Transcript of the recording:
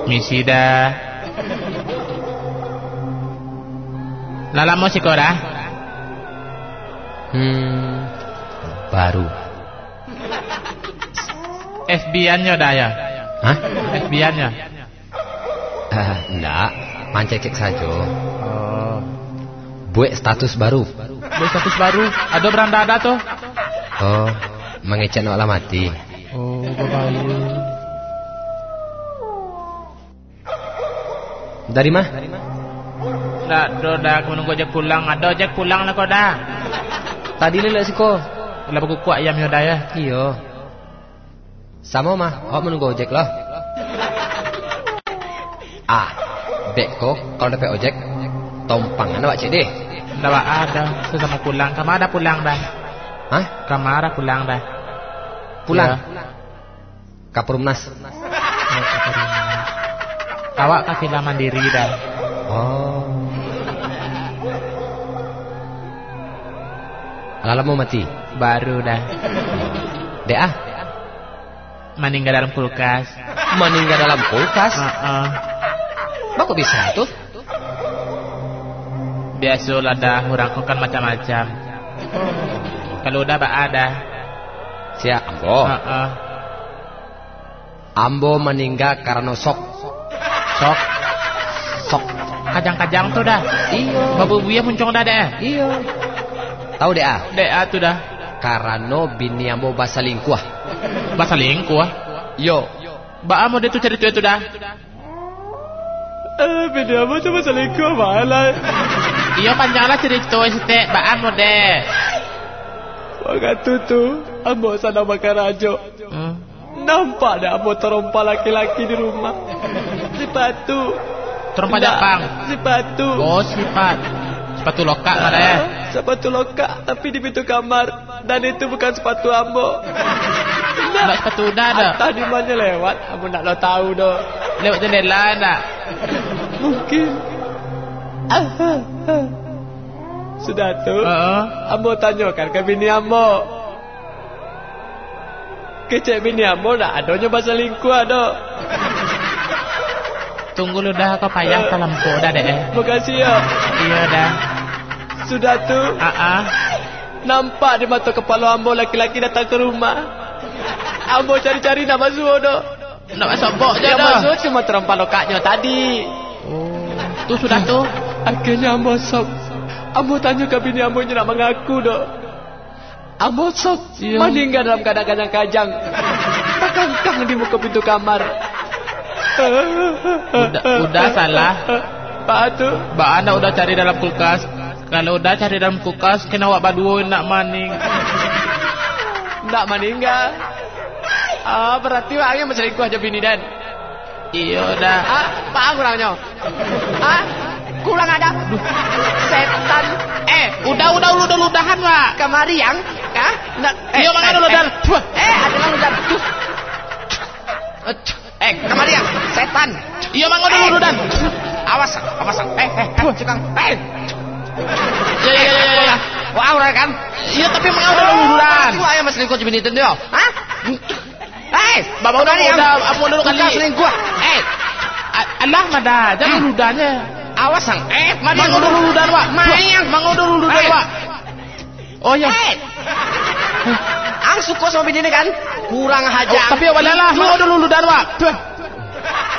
Misi dah. Lala mau sikora? Baru. FB-nya dah ya? Hah? FB-nya? Enggak, mancekek saja. Oh. Buat status baru. Buat status baru? Ada beranda ada tuh? Oh, mengecek no alamati. Oh, baik. Dari mah? Dah, aku nunggu ojek pulang. Ada ojek pulang lah kau dah. Tadi lelak siko. Lah kuku ayam yo dah ya. Iyo. Sama mah, awak menunggu ojek loh. Beko kalau dapat ojek, tompangan awak cek deh. Dah ada, sesama pulang. Kamu ada pulang dah. Hah? Kamu ada pulang dah. Pulang? Ya. Kapurumnas. Awak kafilah mandiri dah. Oh. Lala mau mati? Baru dah. Dea? Meninggal dalam kulkas. Meninggal dalam kulkas? Kok bisa tuh? Biasalah dah, orang kan macam-macam. Kalau udah ada. Siap, Ambo. Ambo meninggal karena sok. Kajang-kajang tuh dah. Iyo. Babu buaya muncung dah deh. Iyo. Tahu Dea? Dea tuh dah. Karena bini Ambo basalingkuh. Basalingkuh? Yo. Ba Ambo dia tuh cerita itu dah. Bini Ambo tuh basalingkuh malah. Iya panjanglah cerita itu Ba Ambo deh. Waktu tuh Ambo sana makan rajo. Nampak dah Ambo terompa laki-laki di rumah. Sepatu. Terompa Jepang. Sepatu. Oh sepatu lokal mana ya? Sepatu lokal tapi di pintu kamar. Dan itu bukan sepatu Ambo. Nak sepatu udah ada. Entah di mana lewat. Ambo nak lo tahu dah. Lewat jendela nak. Mungkin. Sudah tu Ambo tanyakan ke bini Ambo. Kecek bini Ambo nak adanya basalingkuh ada. Tunggu lu dah kau payah dalam dah deh. Makasih ya. Iya dah. Sudah tu nampak di mata kepala Ambo laki-laki datang ke rumah. Ambo cari-cari nak masuk dah. Nak masuk bok je dah. Yang masuk cuma terompa lokaknya tadi. Tu sudah tu. Akhirnya Ambo sok. Ambo tanya ke bini Ambo nak mengaku dah. Ambo sok meninggal dalam keadaan kajang-kajang. Terkangkang di muka pintu kamar. Udah salah. Pak tu. Mbak anda udah cari dalam kulkas. Kalau udah cari dalam kulkas, kena awak baduin nak maning. Nak meninggal. Berarti orangnya berselingkuh aja bini dan. Iya dah. Pak kurangnya. Kurang ada. Setan. Udah ludahan Pak. Kemari yang. Iya mana ludahan. Adalah ludahan. Kemari yang. Setan. Iya mana ludahan. Awas. Cukang. Ya. Wah, orang kan? Iya tapi mana udah ludahan. Itu ayam selingkuh bini itu dia. Bapak udah apa dulu kali. Selingkuh. Allah mada, jangan ludahnya. Awas sang. Mana udah ludahan Pak. Mana udah ludahan Pak. Oh ya. Ang suka sama bini ini kan? Kurang hajar. Tapi awalnya lah, mana udah ludahan Pak.